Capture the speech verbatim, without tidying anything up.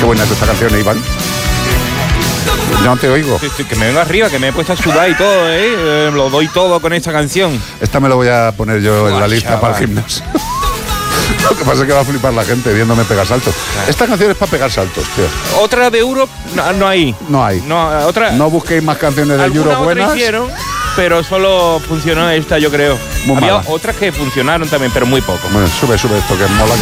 buena es esta canción, Iván. No te oigo. Que, que me vengo arriba, que me he puesto a sudar y todo, ¿eh? Eh, lo doy todo con esta canción. Esta me la voy a poner yo Buah, en la lista chaval. para el gimnasio. Lo que pasa es que va a flipar la gente viéndome pegar saltos. Claro. Esta canción es para pegar saltos, tío. Otra de Europe, no, no hay. No hay. No, otra. No busquéis más canciones de Alguna Europe otra buenas. hicieron, pero solo funcionó esta, yo creo. Muy Había mala. otras que funcionaron también, pero muy poco. Bueno, sube, sube esto que mola.